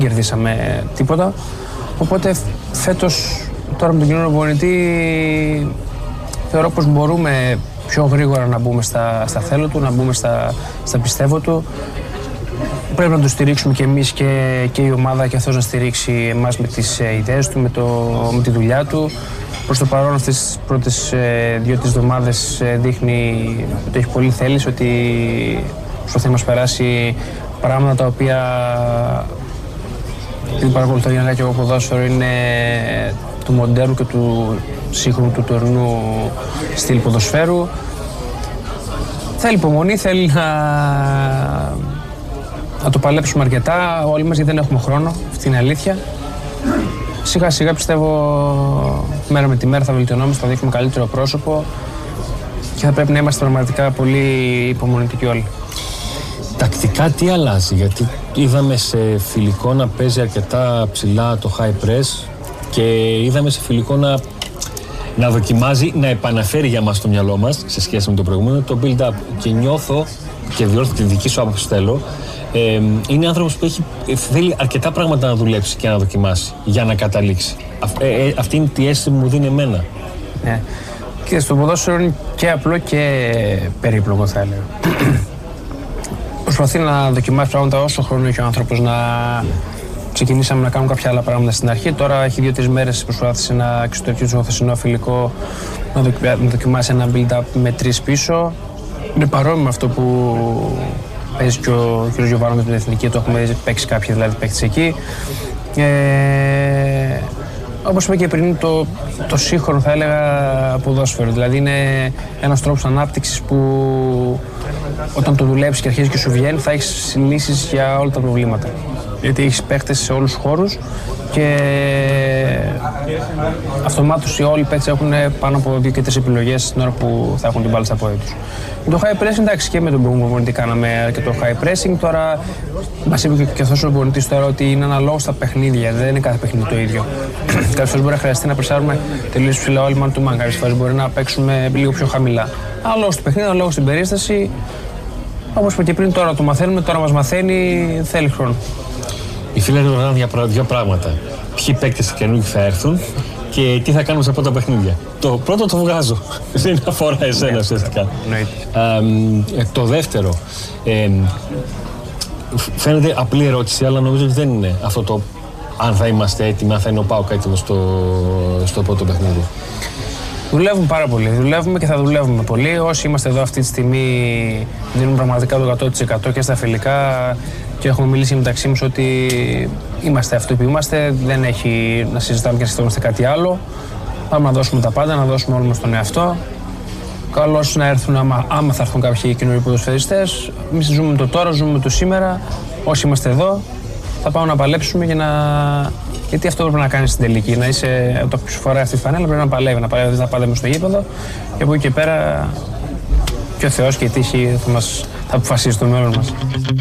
κερδίσαμε τίποτα. Οπότε φέτος, τώρα με τον κοινό προπονητή, θεωρώ πως μπορούμε πιο γρήγορα να μπούμε στα θέλω του, να μπούμε στα πιστεύω του. Πρέπει να το στηρίξουμε και εμείς και η ομάδα και αυτός να στηρίξει εμάς με τις ιδέες του, με τη δουλειά του. Προς το παρόν αυτές τις πρώτες 2-3 εβδομάδες δείχνει ότι έχει πολύ θέληση, ότι προσπαθεί να μας περάσει πράγματα τα οποία, επειδή παρακολουθώ γενικά και εγώ ποδόσφαιρο, είναι του μοντέρνου και του σύγχρονου, του τωρινού στυλ ποδοσφαίρου. Θέλει υπομονή, θέλει να το παλέψουμε αρκετά όλοι μας, γιατί δεν έχουμε χρόνο, αυτή είναι η αλήθεια. Σιγά σιγά πιστεύω μέρα με τη μέρα θα βελτιωνόμαστε, θα δείχνουμε καλύτερο πρόσωπο και θα πρέπει να είμαστε πραγματικά πολύ υπομονητικοί όλοι. Τακτικά τι αλλάζει, γιατί είδαμε σε φιλικό να παίζει αρκετά ψηλά το high press και είδαμε σε φιλικό να δοκιμάζει, να επαναφέρει για μας στο μυαλό μας σε σχέση με το προηγούμενο το build-up. Και νιώθω, και διόρθω τη δική σου άποψη θέλω, είναι άνθρωπος που θέλει αρκετά πράγματα να δουλέψει και να δοκιμάσει για να καταλήξει. Αυτή είναι η αίσθηση που μου δίνει εμένα. Ναι. Και στο ποδόσφαιρο είναι και απλό και περίπλοκο, θα έλεγα. Προσπαθεί να δοκιμάσει πράγματα όσο χρόνο έχει ο άνθρωπος. Ξεκινήσαμε να κάνουμε κάποια άλλα πράγματα στην αρχή. Τώρα έχει 2-3 μέρες προσπάθησε να εξωτερικεύσει στο χθεσινό φιλικό, να δοκιμάσει ένα build-up με 3 πίσω. Είναι παρόμοιο με αυτό που παίζει και ο κ. Γιωβάνο με την εθνική, το έχουμε παίξει κάποιοι δηλαδή παίκτες εκεί. Όπως είπα και πριν, το σύγχρονο θα έλεγα ποδόσφαιρο. Δηλαδή είναι ένας τρόπος ανάπτυξης που όταν το δουλέψεις και αρχίζει και σου βγαίνει, θα έχεις λύσεις για όλα τα προβλήματα. Γιατί έχεις παίκτες σε όλους τους χώρους και αυτομάτως όλοι οι παίκτες έχουν πάνω από 2 και 3 επιλογές την ώρα που θα έχουν την μπάλα στα πόδια τους. Με το high pressing, εντάξει, και με τον προπονητή κάναμε και το high pressing. Τώρα μας είπε και αυτός ο προπονητής τώρα ότι είναι αναλόγω στα παιχνίδια, δεν είναι κάθε παιχνίδι το ίδιο. Κάποιες φορές μπορεί να χρειαστεί να πρεσάρουμε τελείως ψηλά όλοι man to man, κάποιες φορές μπορεί να παίξουμε λίγο πιο χαμηλά. Αναλόγω στο παιχνίδι, αναλόγω στην περίσταση. Όπως είπα και πριν, τώρα το μαθαίνουμε, τώρα μας μαθαίνει, θέλει χρόνο. Οι φίλοι ρωτάνε δύο πράγματα. Ποιοι παίκτες καινούργιοι θα έρθουν και τι θα κάνουμε σε πρώτα παιχνίδια. Το πρώτο το βγάζω. Δεν αφορά εσένα ουσιαστικά. Το δεύτερο. Φαίνεται απλή ερώτηση, αλλά νομίζω ότι δεν είναι αυτό το αν θα είμαστε έτοιμοι, αν θα είναι ο ΠΑΟΚ έτοιμος στο πρώτο παιχνίδι. Δουλεύουμε πάρα πολύ. Δουλεύουμε και θα δουλεύουμε πολύ. Όσοι είμαστε εδώ αυτή τη στιγμή δίνουμε πραγματικά το 100% και στα φιλικά και έχουμε μιλήσει μεταξύ μας ότι είμαστε αυτοί που είμαστε. Δεν έχει να συζητάμε και να συζητάμε κάτι άλλο. Πάμε να δώσουμε τα πάντα, να δώσουμε όλο μας τον εαυτό. Καλώς να έρθουν, άμα θα έρθουν κάποιοι καινούριοι ποδοσφαιριστές. Εμείς ζούμε το τώρα, ζούμε το σήμερα. Όσοι είμαστε εδώ, θα πάμε να παλέψουμε γιατί αυτό πρέπει να κάνεις στην τελική. Να είσαι, όταν σου φοράει αυτή τη φανέλα, πρέπει να παλεύει. Να παλεύει τα πάντα μες στο γήπεδο και από εκεί και πέρα και ο Θεός και η τύχη θα αποφασίσει το μέλλον μας.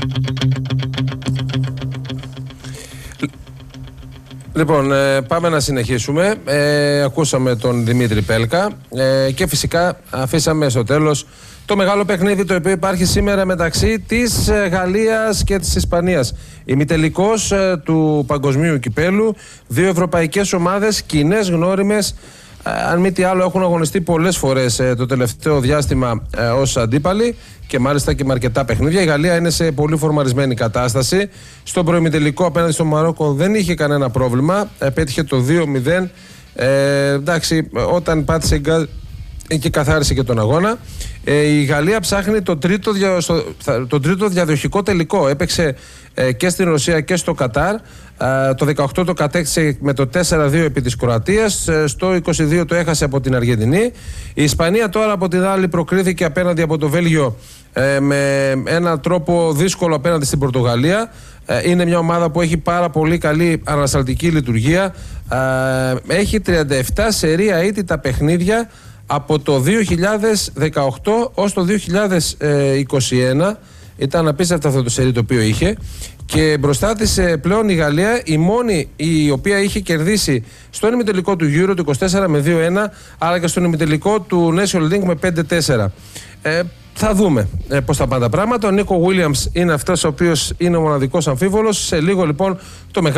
Λοιπόν, πάμε να συνεχίσουμε. Ακούσαμε τον Δημήτρη Πέλκα και φυσικά αφήσαμε στο τέλος το μεγάλο παιχνίδι το οποίο υπάρχει σήμερα μεταξύ της Γαλλίας και της Ισπανίας. Ημιτελικός του Παγκοσμίου Κυπέλου, 2 ευρωπαϊκές ομάδες, κοινές γνώριμες, αν μη τι άλλο έχουν αγωνιστεί πολλές φορές το τελευταίο διάστημα ως αντίπαλοι και μάλιστα και με αρκετά παιχνίδια. Η Γαλλία είναι σε πολύ φορμαρισμένη κατάσταση. Στον προημιτελικό απέναντι στο Μαρόκο δεν είχε κανένα πρόβλημα, πέτυχε το 2-0. Εντάξει, όταν πάτησε γκάζ και καθάρισε και τον αγώνα. Η Γαλλία ψάχνει το τρίτο διαδοχικό τελικό. Έπαιξε και στην Ρωσία και στο Κατάρ. Το 18 το κατέκτησε με το 4-2 επί της Κροατίας. Στο 22 το έχασε από την Αργεντινή. Η Ισπανία τώρα από την άλλη προκρίθηκε απέναντι από το Βέλγιο με έναν τρόπο δύσκολο απέναντι στην Πορτογαλία. Είναι μια ομάδα που έχει πάρα πολύ καλή ανασταλτική λειτουργία. Έχει 37 σερί αίτητα παιχνίδια από το 2018 ως το 2021. Ήταν απίστευτο αυτό το σερί το οποίο είχε. Και μπροστά της πλέον η Γαλλία, η μόνη η οποία είχε κερδίσει στον ημιτελικό του Euro του 24 με 2-1, αλλά και στον ημιτελικό του National League με 5-4. Θα δούμε πώς θα πάνε τα πράγματα. Ο Νίκο Βίλιαμς είναι αυτός ο οποίος είναι ο μοναδικός αμφίβολος. Σε λίγο λοιπόν το μεγάλο